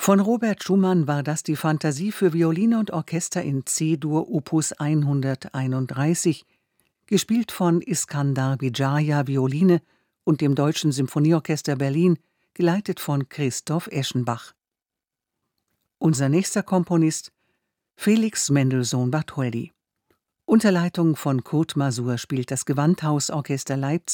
Von Robert Schumann war das die Fantasie für Violine und Orchester in C-Dur Opus 131, gespielt von Iskandar Bijaya Violine und dem Deutschen Symphonieorchester Berlin, geleitet von Christoph Eschenbach. Unser nächster Komponist Felix Mendelssohn Bartholdy. Unter Leitung von Kurt Masur spielt das Gewandhausorchester Leipzig